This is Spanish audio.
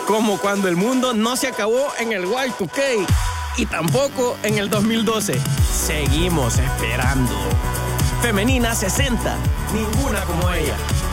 Como cuando el mundo no se acabó en el Y2K y tampoco en el 2012. Seguimos esperando. Femenina 60, ninguna como ella.